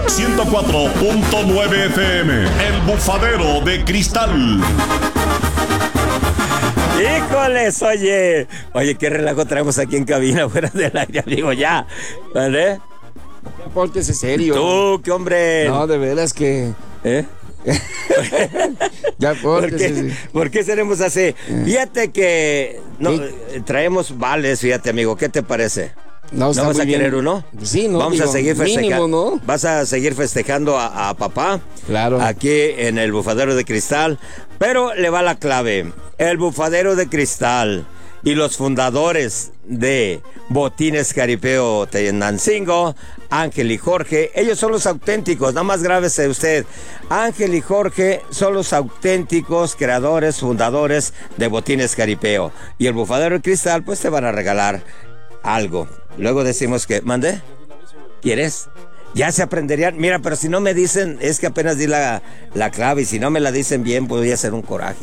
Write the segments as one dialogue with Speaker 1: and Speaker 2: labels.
Speaker 1: 104.9 FM, El Bufadero de Cristal.
Speaker 2: Híjoles, oye, qué relajo traemos aquí en cabina, fuera del aire, amigo, ya, ¿vale?
Speaker 3: Pórtese serio.
Speaker 2: Tú, qué hombre.
Speaker 3: No, de veras que... Ya pórtese.
Speaker 2: ¿Por qué seremos así? Fíjate que traemos vales, fíjate, amigo, ¿qué te parece?
Speaker 3: ¿No
Speaker 2: vas a querer uno?
Speaker 3: Sí, no.
Speaker 2: Vamos a seguir festejando.
Speaker 3: Mínimo, ¿no?
Speaker 2: ¿Vas a seguir festejando a papá?
Speaker 3: Claro.
Speaker 2: Aquí en el Bufadero de Cristal. Pero le va la clave. El Bufadero de Cristal y los fundadores de Botines Jaripeo Tenancingo, Ángel y Jorge, ellos son los auténticos, nada más grábese usted. Ángel y Jorge son los auténticos creadores, fundadores de Botines Jaripeo. Y el Bufadero de Cristal, pues te van a regalar algo. Luego decimos que, ¿mande? ¿Quieres? Ya se aprenderían. Mira, pero si no me dicen, es que apenas di la clave, y si no me la dicen bien, podría ser un coraje.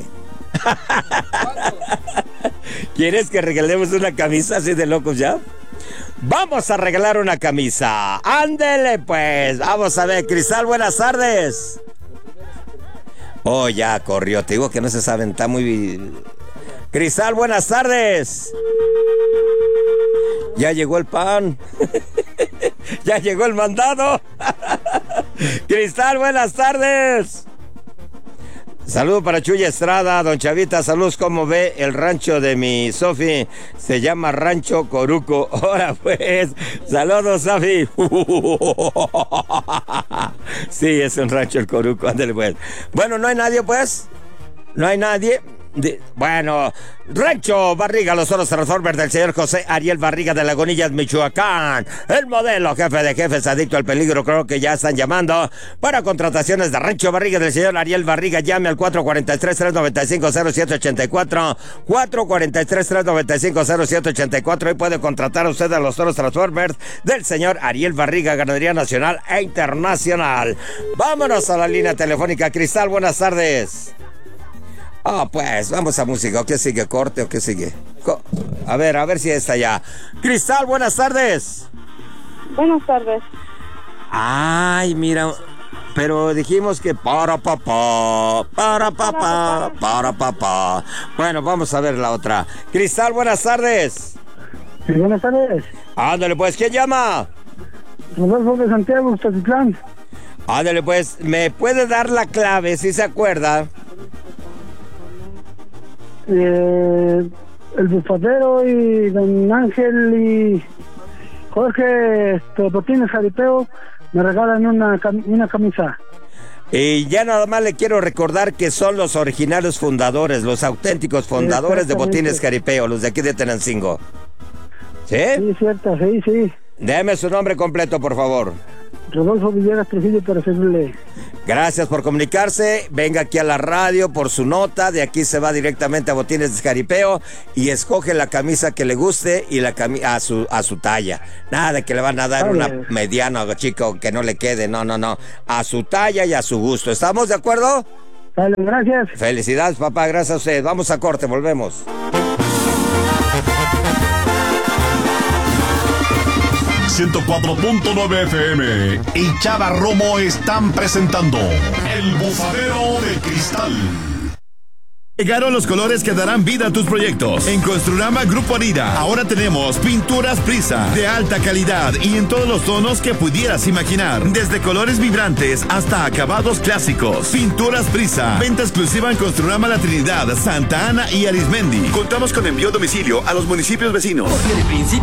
Speaker 2: ¿Quieres que regalemos una camisa así de locos ya? Vamos a regalar una camisa. Ándele pues. Vamos a ver, Cristal, buenas tardes. Oh, ya corrió. Te digo que no se saben, está muy... Cristal, buenas tardes. Ya llegó el pan. Ya llegó el mandado. Cristal, buenas tardes. Saludo para Chuy Estrada, don Chavita, saludos, ¿cómo ve el rancho de mi Sofi? Se llama Rancho Coruco. Ahora pues, saludos, Sofi. Sí, es un rancho el Coruco, ándale pues. Bueno, ¿no hay nadie pues? ¿No hay nadie? Bueno, Rancho Barriga, los Oros Transformers del señor José Ariel Barriga de Lagunillas, Michoacán. El modelo jefe de jefes adicto al peligro, creo que ya están llamando para contrataciones de Rancho Barriga del señor Ariel Barriga. Llame al 443-395-0784. 443-395-0784. Ahí puede contratar a usted a los Oros Transformers del señor Ariel Barriga, ganadería nacional e internacional. Vámonos a la línea telefónica. Cristal, buenas tardes. Pues, vamos a música. ¿O qué sigue? ¿Corte o qué sigue? A ver si está ya. Cristal, buenas tardes.
Speaker 4: Buenas tardes.
Speaker 2: Ay, mira, pero dijimos que para papá. Bueno, vamos a ver la otra. Cristal, buenas tardes.
Speaker 4: Sí, buenas tardes.
Speaker 2: Ándale, pues, ¿quién llama?
Speaker 4: Rodolfo de Santiago, Ustatitlán.
Speaker 2: Ándale, pues, ¿me puede dar la clave, si se acuerda?
Speaker 4: El Bufadero y don Ángel y Jorge Botines Jaripeo me regalan una camisa.
Speaker 2: Y ya nada más le quiero recordar que son los originales fundadores, los auténticos fundadores de Botines Jaripeo, los de aquí de Tenancingo. ¿Sí?
Speaker 4: Sí, cierto, sí.
Speaker 2: Deme su nombre completo, por favor.
Speaker 4: Rodolfo Villegas Trujillo, para servirle.
Speaker 2: Gracias por comunicarse. Venga aquí a la radio por su nota. De aquí se va directamente a Botines de Jaripeo y escoge la camisa que le guste y a su talla. Nada de que le van a dar una mediana o chico que no le quede. No. A su talla y a su gusto. ¿Estamos de acuerdo?
Speaker 4: Vale, gracias.
Speaker 2: Felicidades, papá. Gracias a usted. Vamos a corte. Volvemos.
Speaker 1: 104.9 FM y Chava Romo están presentando El Bufadero de Cristal.
Speaker 5: Llegaron los colores que darán vida a tus proyectos. En Construrama Grupo Arida, ahora tenemos pinturas Prisa de alta calidad y en todos los tonos que pudieras imaginar. Desde colores vibrantes hasta acabados clásicos. Pinturas Prisa, venta exclusiva en Construrama La Trinidad, Santa Ana y Arismendi. Contamos con envío a domicilio a los municipios vecinos.
Speaker 6: Porque de principio